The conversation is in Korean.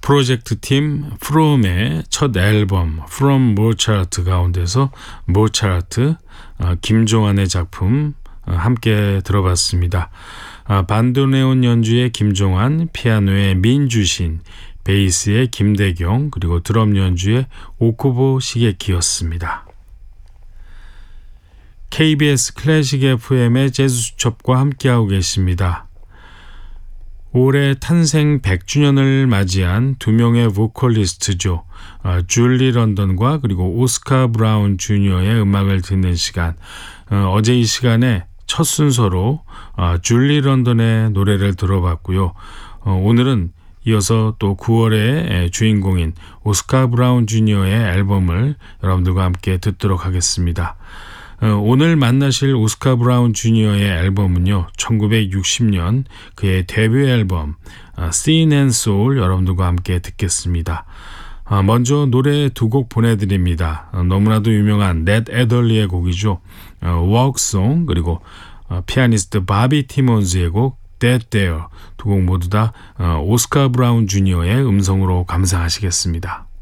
프로젝트 팀 프롬의 첫 앨범 From Mozart 가운데서 모차르트, 김종환의 작품 함께 들어봤습니다. 반도네온 연주의 김종환, 피아노의 민주신, 베이스의 김대경, 그리고 드럼 연주의 오쿠보 시게키였습니다. KBS 클래식 FM의 재즈 수첩과 함께하고 계십니다. 올해 탄생 100주년을 맞이한 두 명의 보컬리스트죠. 줄리 런던과 그리고 오스카 브라운 주니어의 음악을 듣는 시간. 어제 이 시간에 첫 순서로 줄리 런던의 노래를 들어봤고요. 오늘은 이어서 또 9월의 주인공인 오스카 브라운 주니어의 앨범을 여러분들과 함께 듣도록 하겠습니다. 오늘 만나실 오스카 브라운 주니어의 앨범은요, 1960년 그의 데뷔 앨범 Sin and Soul 여러분들과 함께 듣겠습니다. 먼저 노래 두 곡 보내드립니다. 너무나도 유명한 넷 애덜리의 곡이죠. Walk Song, 그리고 피아니스트 바비 티몬즈의 곡 That There, 두 곡 모두 다 오스카 브라운 주니어의 음성으로 감상하시겠습니다.